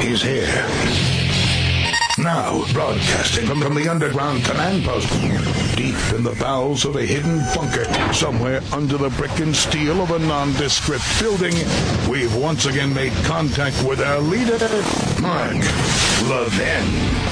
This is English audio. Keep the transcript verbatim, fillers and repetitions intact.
He's here. Now, broadcasting from, from the underground command post, deep in the bowels of a hidden bunker, somewhere under the brick and steel of a nondescript building, we've once again made contact with our leader, Mark Levin.